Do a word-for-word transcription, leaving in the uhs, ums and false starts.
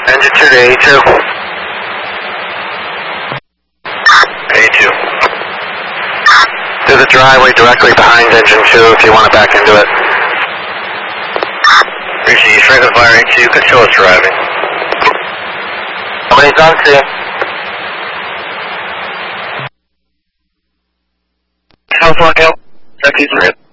Engine two to A two. A two. There's a driveway directly behind engine two if you want to back into it. Appreciate you, Franklin Fire A two, you can show us driving. Somebody's on to you. California, Hill, Texas.